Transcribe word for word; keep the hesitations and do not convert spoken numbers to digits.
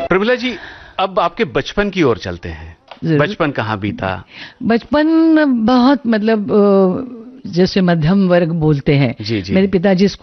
प्रमिला जी, अब आपके बचपन की ओर चलते हैं। बचपन कहाँ बीता? बचपन बहुत मतलब जैसे मध्यम वर्ग बोलते हैं। जी जी। मेरे पिताजी